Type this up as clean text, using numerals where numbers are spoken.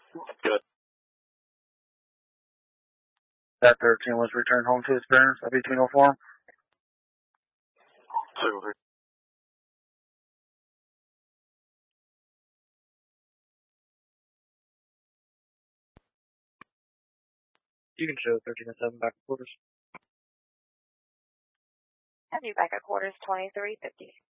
Good. That 13 was returned home to his parents at 1804. Super. You can show 13 and 7 back at quarters. Have you back at quarters 2350.